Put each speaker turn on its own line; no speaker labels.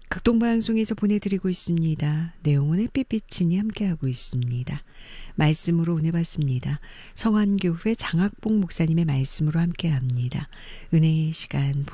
극동방송에서 보내드리고 있습니다. 내용은 햇빛비치니 함께하고 있습니다. 말씀으로 은혜 받습니다. 성안교회 장학봉 목사님의 말씀으로 함께합니다. 은혜의 시간